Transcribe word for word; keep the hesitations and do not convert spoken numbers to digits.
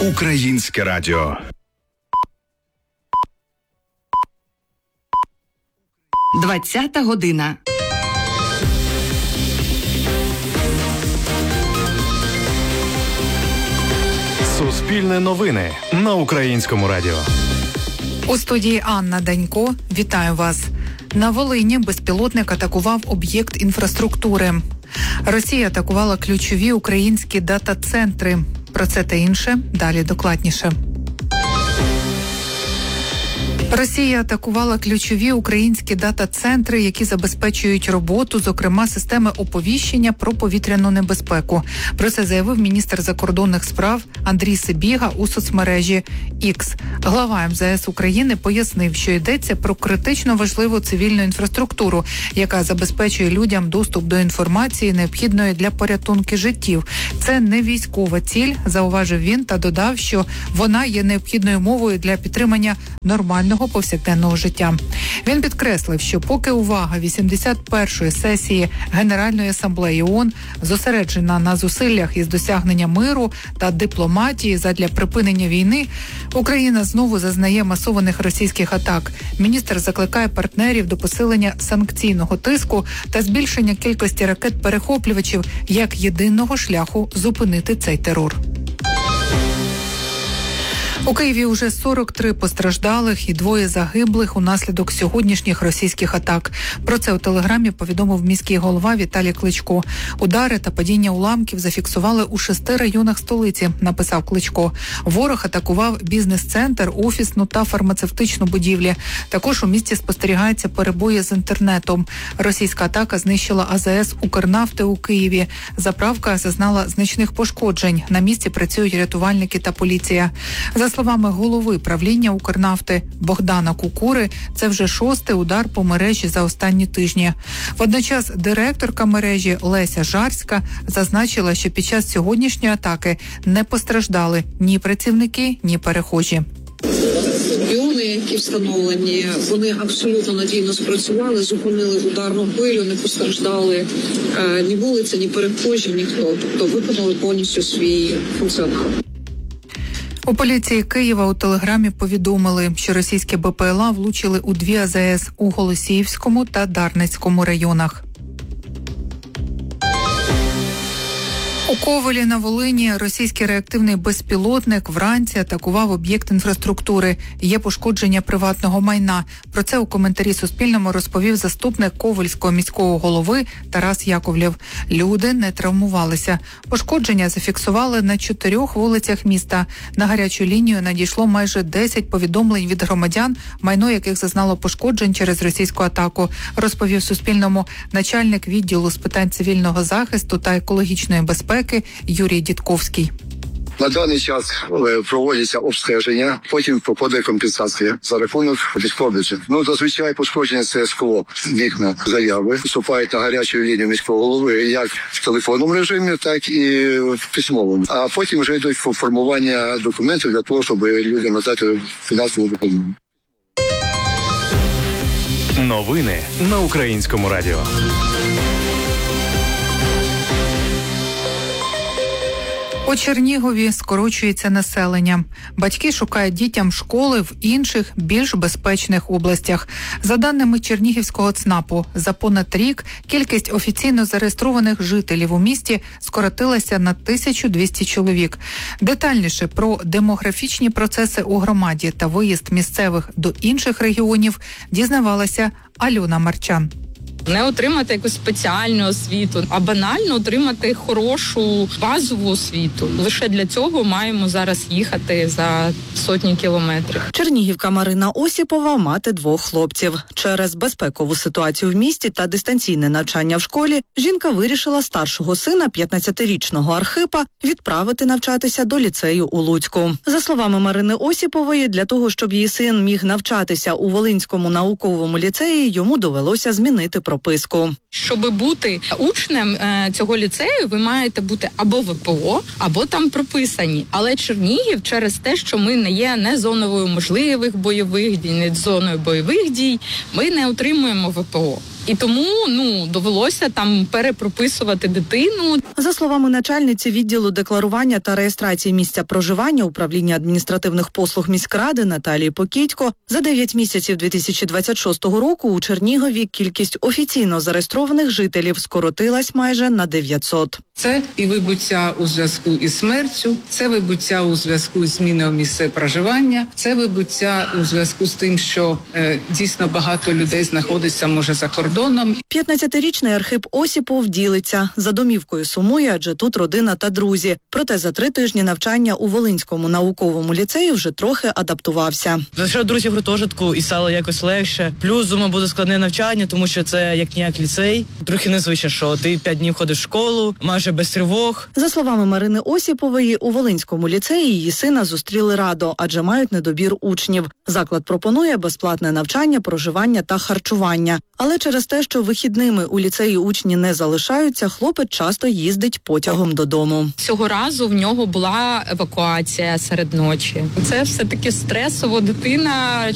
Українське радіо. Двадцята година. Суспільне новини на Українському радіо. У студії Анна Данько. Вітаю вас. На Волині безпілотник атакував об'єкт інфраструктури. Росія атакувала ключові українські дата-центри. Про це та інше далі докладніше. Росія атакувала ключові українські дата-центри, які забезпечують роботу, зокрема, системи оповіщення про повітряну небезпеку. Про це заявив міністр закордонних справ Андрій Сибіга у соцмережі X. Глава ем зе ес України пояснив, що йдеться про критично важливу цивільну інфраструктуру, яка забезпечує людям доступ до інформації, необхідної для порятунку життів. Це не військова ціль, зауважив він та додав, що вона є необхідною мовою для підтримання нормального повсякденного життя. Він підкреслив, що поки увага вісімдесят першої сесії Генеральної асамблеї ООН зосереджена на зусиллях із досягнення миру та дипломатії задля припинення війни, Україна знову зазнає масованих російських атак. Міністр закликає партнерів до посилення санкційного тиску та збільшення кількості ракет-перехоплювачів як єдиного шляху зупинити цей терор. У Києві уже сорок три постраждалих і двоє загиблих унаслідок сьогоднішніх російських атак. Про це у телеграмі повідомив міський голова Віталій Кличко. Удари та падіння уламків зафіксували у шести районах столиці, написав Кличко. Ворог атакував бізнес-центр, офісну та фармацевтичну будівлі. Також у місті спостерігаються перебої з інтернетом. Російська атака знищила а зе ес «Укрнафти» у Києві. Заправка зазнала значних пошкоджень. На місці працюють рятувальники та поліція. За словами голови правління «Укрнафти» Богдана Кукури, це вже шостий удар по мережі за останні тижні. Водночас директорка мережі Леся Жарська зазначила, що під час сьогоднішньої атаки не постраждали ні працівники, ні перехожі. Біони, які встановлені, вони абсолютно надійно спрацювали, зупинили ударну хвилю, не постраждали е, ні вулиця, ні перехожі, ніхто. Тобто виконали повністю свій функціонал. У поліції Києва у телеграмі повідомили, що російські бе пе ел а влучили у дві а зе ес у Голосіївському та Дарницькому районах. У Ковелі на Волині російський реактивний безпілотник вранці атакував об'єкт інфраструктури. Є пошкодження приватного майна. Про це у коментарі Суспільному розповів заступник Ковельського міського голови Тарас Яковлєв. Люди не травмувалися. Пошкодження зафіксували на чотирьох вулицях міста. На гарячу лінію надійшло майже десять повідомлень від громадян, майно яких зазнало пошкоджень через російську атаку, розповів Суспільному начальник відділу з питань цивільного захисту та екологічної безпеки Юрій Дідковський. На даний час проводяться обстеження, потім проходить компенсація за рахунок відшкодів. Ну, зазвичай пошкодження це скло, вікна, заяви. Вступають на гарячу лінію міського голови як в телефонному режимі, так і в письмовому. А потім вже йдуть формування документів для того, щоб людям надати фінансову допомогу. Новини на Українському радіо. У Чернігові скорочується населення. Батьки шукають дітям школи в інших, більш безпечних областях. За даними Чернігівського ЦНАПу, за понад рік кількість офіційно зареєстрованих жителів у місті скоротилася на тисячу двісті чоловік. Детальніше про демографічні процеси у громаді та виїзд місцевих до інших регіонів дізнавалася Альона Марчан. Не отримати якусь спеціальну освіту, а банально отримати хорошу базову освіту. Лише для цього маємо зараз їхати за сотні кілометрів. Чернігівка Марина Осіпова – мати двох хлопців. Через безпекову ситуацію в місті та дистанційне навчання в школі жінка вирішила старшого сина, п'ятнадцятирічного Архипа, відправити навчатися до ліцею у Луцьку. За словами Марини Осіпової, для того, щоб її син міг навчатися у Волинському науковому ліцеї, йому довелося змінити прописку. Щоб бути учнем цього ліцею, ви маєте бути або в пе о, або там прописані. Але Чернігів через те, що ми не є не зоною можливих бойових дій, не зоною бойових дій, ми не отримуємо в пе о. І тому ну довелося там перепрописувати дитину. За словами начальниці відділу декларування та реєстрації місця проживання управління адміністративних послуг міськради Наталії Покітько, за дев'ять місяців дві тисячі двадцять шостого року у Чернігові кількість офіційно зареєстрованих жителів скоротилась майже на дев'ятсот. Це і вибуття у зв'язку із смертю, це вибуття у зв'язку з зміною місця проживання, це вибуття у зв'язку з тим, що е, дійсно багато людей знаходиться, може, за кордоном. п'ятнадцятирічний Архип Осіпов ділиться. За домівкою сумує, адже тут родина та друзі. Проте за три тижні навчання у Волинському науковому ліцеї вже трохи адаптувався. Знайшов друзів в гуртожитку і стало якось легше. Плюс, думаю, буде складне навчання, тому що це як-ніяк ліцей. Трохи незвично, що ти п'ять днів ходиш в школу, майже без тривог. За словами Марини Осіпової, у Волинському ліцеї її сина зустріли радо, адже мають недобір учнів. Заклад пропонує безплатне навчання, проживання та харчування. Але через те, що вихідними у ліцеї учні не залишаються, хлопець часто їздить потягом додому. Цього разу в нього була евакуація серед ночі. Це все таки стресово. Дитина